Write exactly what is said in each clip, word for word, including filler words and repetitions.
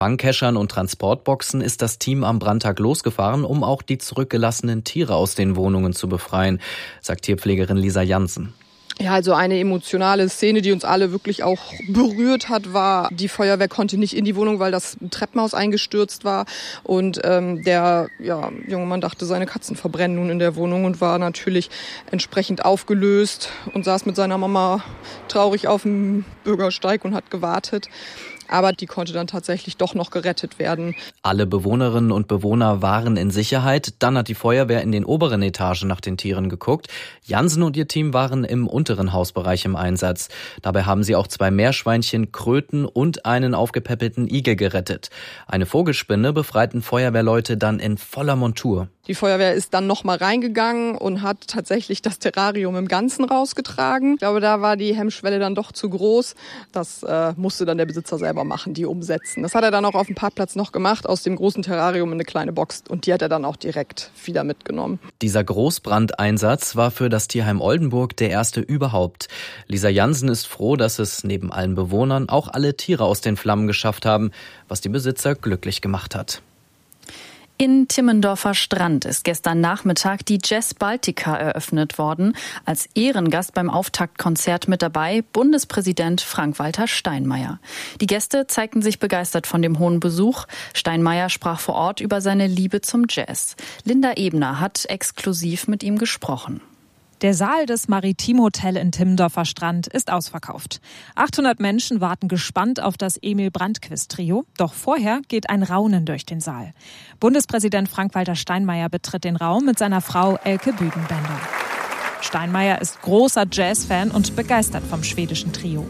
Fangkeschern und Transportboxen ist das Team am Brandtag losgefahren, um auch die zurückgelassenen Tiere aus den Wohnungen zu befreien, sagt Tierpflegerin Lisa Jansen. Ja, also eine emotionale Szene, die uns alle wirklich auch berührt hat, war, die Feuerwehr konnte nicht in die Wohnung, weil das Treppenhaus eingestürzt war. Und ähm, der ja, junge Mann dachte, seine Katzen verbrennen nun in der Wohnung und war natürlich entsprechend aufgelöst und saß mit seiner Mama traurig auf dem Bürgersteig und hat gewartet. Aber die konnte dann tatsächlich doch noch gerettet werden. Alle Bewohnerinnen und Bewohner waren in Sicherheit. Dann hat die Feuerwehr in den oberen Etagen nach den Tieren geguckt. Jansen und ihr Team waren im unteren Hausbereich im Einsatz. Dabei haben sie auch zwei Meerschweinchen, Kröten und einen aufgepäppelten Igel gerettet. Eine Vogelspinne befreiten Feuerwehrleute dann in voller Montur. Die Feuerwehr ist dann noch mal reingegangen und hat tatsächlich das Terrarium im Ganzen rausgetragen. Ich glaube, da war die Hemmschwelle dann doch zu groß. Das äh, musste dann der Besitzer selber machen, die umsetzen. Das hat er dann auch auf dem Parkplatz noch gemacht, aus dem großen Terrarium in eine kleine Box. Und die hat er dann auch direkt wieder mitgenommen. Dieser Großbrandeinsatz war für das Tierheim Oldenburg der erste überhaupt. Lisa Jansen ist froh, dass es neben allen Bewohnern auch alle Tiere aus den Flammen geschafft haben, was die Besitzer glücklich gemacht hat. In Timmendorfer Strand ist gestern Nachmittag die Jazz Baltica eröffnet worden. Als Ehrengast beim Auftaktkonzert mit dabei Bundespräsident Frank-Walter Steinmeier. Die Gäste zeigten sich begeistert von dem hohen Besuch. Steinmeier sprach vor Ort über seine Liebe zum Jazz. Linda Ebner hat exklusiv mit ihm gesprochen. Der Saal des Maritim Hotel in Timmendorfer Strand ist ausverkauft. achthundert Menschen warten gespannt auf das Emil Brandquist-Trio. Doch vorher geht ein Raunen durch den Saal. Bundespräsident Frank-Walter Steinmeier betritt den Raum mit seiner Frau Elke Büdenbender. Steinmeier ist großer Jazz-Fan und begeistert vom schwedischen Trio.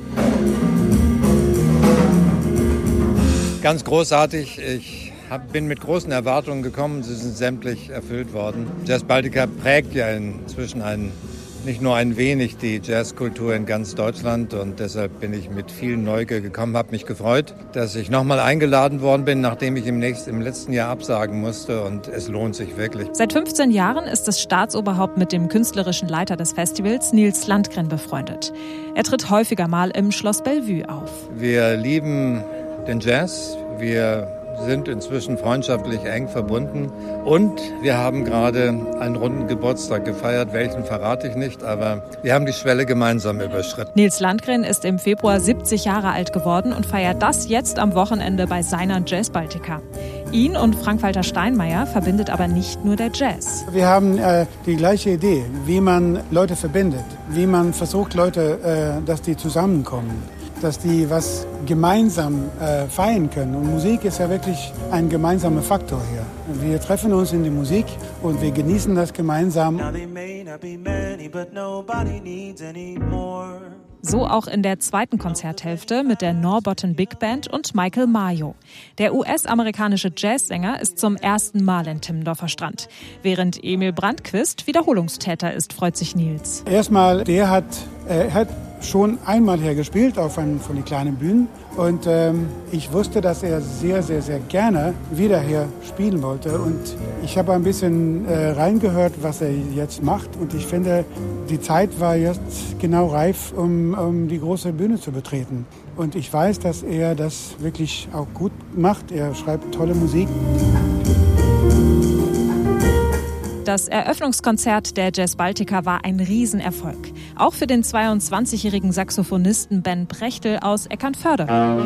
Ganz großartig. Ich bin mit großen Erwartungen gekommen, sie sind sämtlich erfüllt worden. Jazz Baltica prägt ja inzwischen ein, nicht nur ein wenig die Jazzkultur in ganz Deutschland und deshalb bin ich mit viel Neugier gekommen, habe mich gefreut, dass ich nochmal eingeladen worden bin, nachdem ich im, nächsten, im letzten Jahr absagen musste und es lohnt sich wirklich. Seit fünfzehn Jahren ist das Staatsoberhaupt mit dem künstlerischen Leiter des Festivals, Nils Landgren, befreundet. Er tritt häufiger mal im Schloss Bellevue auf. Wir lieben den Jazz, wir sind inzwischen freundschaftlich eng verbunden und wir haben gerade einen runden Geburtstag gefeiert, welchen verrate ich nicht, aber wir haben die Schwelle gemeinsam überschritten. Nils Landgren ist im Februar siebzig Jahre alt geworden und feiert das jetzt am Wochenende bei seiner Jazz Baltica. Ihn und Frank-Walter Steinmeier verbindet aber nicht nur der Jazz. Wir haben äh, die gleiche Idee, wie man Leute verbindet, wie man versucht, Leute, äh, dass die zusammenkommen, dass die was gemeinsam äh, feiern können. Und Musik ist ja wirklich ein gemeinsamer Faktor hier. Wir treffen uns in der Musik und wir genießen das gemeinsam. So auch in der zweiten Konzerthälfte mit der Norbotten Big Band und Michael Mayo. Der U S-amerikanische Jazzsänger ist zum ersten Mal in Timmendorfer Strand. Während Emil Brandquist Wiederholungstäter ist, freut sich Nils. Erstmal, der hat, äh, hat schon einmal hier gespielt auf einem von den kleinen Bühnen. Und ähm, ich wusste, dass er sehr, sehr, sehr gerne wieder hier spielen wollte. Und ich habe ein bisschen äh, reingehört, was er jetzt macht. Und ich finde, die Zeit war jetzt genau reif, um, um die große Bühne zu betreten. Und ich weiß, dass er das wirklich auch gut macht. Er schreibt tolle Musik. Das Eröffnungskonzert der Jazz Baltica war ein Riesenerfolg. Auch für den zweiundzwanzigjährigen Saxophonisten Ben Brechtel aus Eckernförde.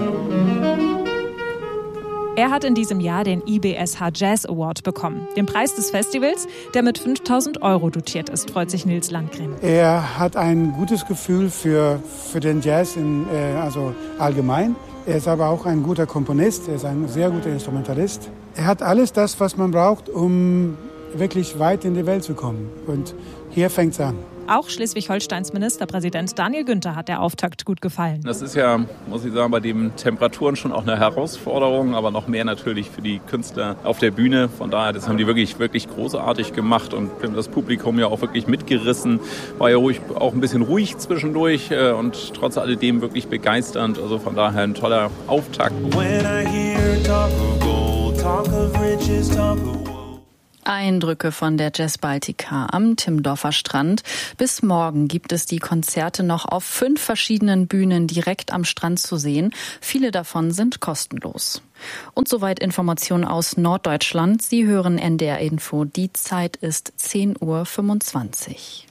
Er hat in diesem Jahr den I B S H Jazz Award bekommen. Den Preis des Festivals, der mit fünftausend Euro dotiert ist, freut sich Nils Landgren. Er hat ein gutes Gefühl für, für den Jazz in, äh, also allgemein. Er ist aber auch ein guter Komponist, er ist ein sehr guter Instrumentalist. Er hat alles das, was man braucht, um wirklich weit in die Welt zu kommen. Und hier fängt es an. Auch Schleswig-Holsteins Ministerpräsident Daniel Günther hat der Auftakt gut gefallen. Das ist ja, muss ich sagen, bei den Temperaturen schon auch eine Herausforderung, aber noch mehr natürlich für die Künstler auf der Bühne. Von daher, das haben die wirklich, wirklich großartig gemacht und das Publikum ja auch wirklich mitgerissen. War ja ruhig, auch ein bisschen ruhig zwischendurch und trotz alledem wirklich begeisternd. Also von daher ein toller Auftakt. When I hear talk of gold, talk of riches, talk of Eindrücke von der Jazz Baltica am Timmendorfer Strand. Bis morgen gibt es die Konzerte noch auf fünf verschiedenen Bühnen direkt am Strand zu sehen. Viele davon sind kostenlos. Und soweit Informationen aus Norddeutschland. Sie hören N D R Info. Die Zeit ist zehn Uhr fünfundzwanzig.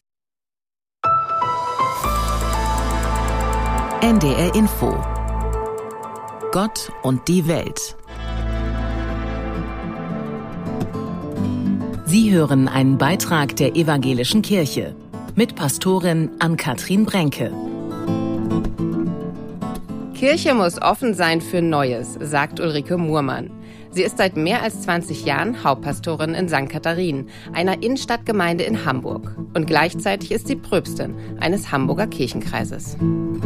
N D R Info. Gott und die Welt. Sie hören einen Beitrag der Evangelischen Kirche mit Pastorin Ann-Kathrin Brenke. Kirche muss offen sein für Neues, sagt Ulrike Muhrmann. Sie ist seit mehr als zwanzig Jahren Hauptpastorin in Sankt Katharin, einer Innenstadtgemeinde in Hamburg. Und gleichzeitig ist sie Pröpstin eines Hamburger Kirchenkreises.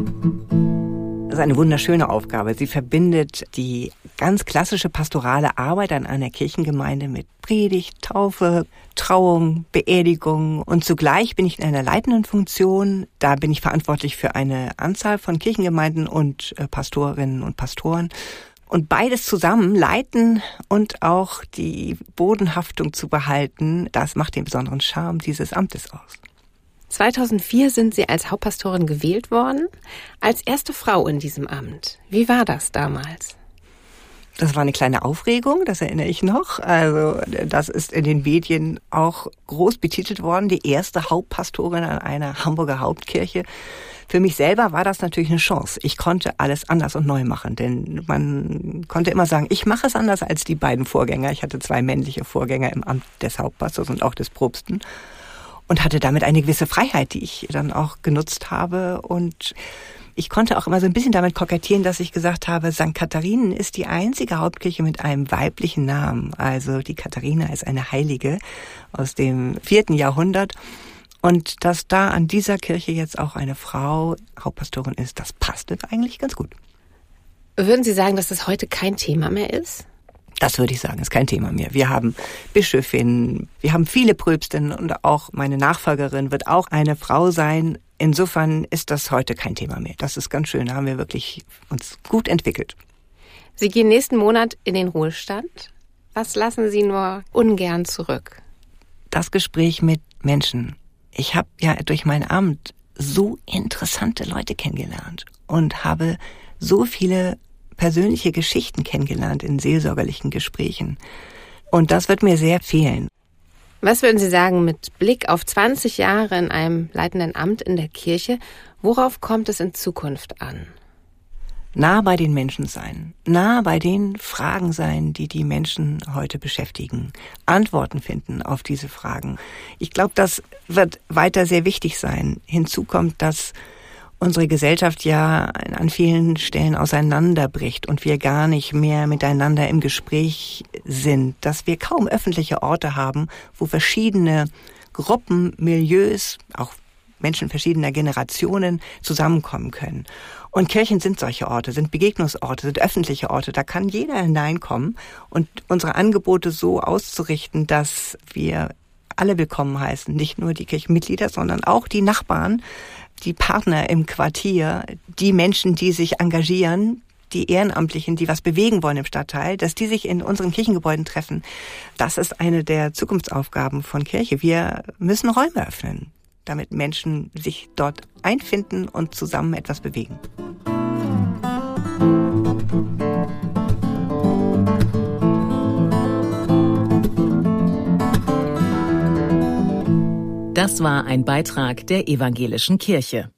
Das ist eine wunderschöne Aufgabe. Sie verbindet die ganz klassische pastorale Arbeit an einer Kirchengemeinde mit Predigt, Taufe, Trauung, Beerdigung. Und zugleich bin ich in einer leitenden Funktion. Da bin ich verantwortlich für eine Anzahl von Kirchengemeinden und äh, Pastorinnen und Pastoren. Und beides zusammen, leiten und auch die Bodenhaftung zu behalten, das macht den besonderen Charme dieses Amtes aus. zweitausendvier sind Sie als Hauptpastorin gewählt worden, als erste Frau in diesem Amt. Wie war das damals? Das war eine kleine Aufregung, das erinnere ich noch. Also das ist in den Medien auch groß betitelt worden, die erste Hauptpastorin an einer Hamburger Hauptkirche. Für mich selber war das natürlich eine Chance. Ich konnte alles anders und neu machen, denn man konnte immer sagen, ich mache es anders als die beiden Vorgänger. Ich hatte zwei männliche Vorgänger im Amt des Hauptpastors und auch des Propsten und hatte damit eine gewisse Freiheit, die ich dann auch genutzt habe. Und ich konnte auch immer so ein bisschen damit kokettieren, dass ich gesagt habe, Sankt Katharinen ist die einzige Hauptkirche mit einem weiblichen Namen. Also die Katharina ist eine Heilige aus dem vierten Jahrhundert. Und dass da an dieser Kirche jetzt auch eine Frau Hauptpastorin ist, das passt eigentlich ganz gut. Würden Sie sagen, dass das heute kein Thema mehr ist? Das würde ich sagen, ist kein Thema mehr. Wir haben Bischöfinnen, wir haben viele Pröpstinnen und auch meine Nachfolgerin wird auch eine Frau sein. Insofern ist das heute kein Thema mehr. Das ist ganz schön, da haben wir wirklich uns gut entwickelt. Sie gehen nächsten Monat in den Ruhestand. Was lassen Sie nur ungern zurück? Das Gespräch mit Menschen. Ich habe ja durch mein Amt so interessante Leute kennengelernt und habe so viele persönliche Geschichten kennengelernt in seelsorgerlichen Gesprächen. Und das wird mir sehr fehlen. Was würden Sie sagen mit Blick auf zwanzig Jahre in einem leitenden Amt in der Kirche? Worauf kommt es in Zukunft an? Nah bei den Menschen sein, nah bei den Fragen sein, die die Menschen heute beschäftigen, Antworten finden auf diese Fragen. Ich glaube, das wird weiter sehr wichtig sein. Hinzu kommt, dass unsere Gesellschaft ja an vielen Stellen auseinanderbricht und wir gar nicht mehr miteinander im Gespräch sind, dass wir kaum öffentliche Orte haben, wo verschiedene Gruppen, Milieus, auch Menschen verschiedener Generationen zusammenkommen können. Und Kirchen sind solche Orte, sind Begegnungsorte, sind öffentliche Orte. Da kann jeder hineinkommen und unsere Angebote so auszurichten, dass wir alle willkommen heißen. Nicht nur die Kirchenmitglieder, sondern auch die Nachbarn, die Partner im Quartier, die Menschen, die sich engagieren, die Ehrenamtlichen, die was bewegen wollen im Stadtteil, dass die sich in unseren Kirchengebäuden treffen. Das ist eine der Zukunftsaufgaben von Kirche. Wir müssen Räume öffnen, damit Menschen sich dort einfinden und zusammen etwas bewegen. Das war ein Beitrag der Evangelischen Kirche.